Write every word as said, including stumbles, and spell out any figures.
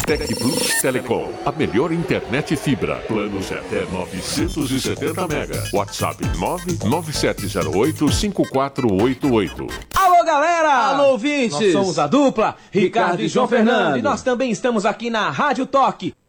Tec Plus Telecom, a melhor internet fibra. Planos até novecentos e setenta mega. WhatsApp nove nove sete zero oito cinco quatro oito oito. Alô, galera! Alô, ouvintes! Nós somos a dupla Ricardo, Ricardo e João Fernando. E nós também estamos aqui na Rádio Toque.